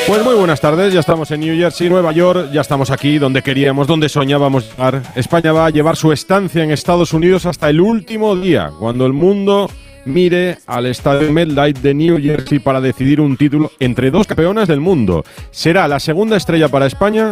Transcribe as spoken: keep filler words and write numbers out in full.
Pues muy buenas tardes, ya estamos en New Jersey, Nueva York, ya estamos aquí donde queríamos, donde soñábamos llegar. España va a llevar su estancia en Estados Unidos hasta el último día, cuando el mundo mire al estadio MetLife de New Jersey para decidir un título entre dos campeonas del mundo. Será la segunda estrella para España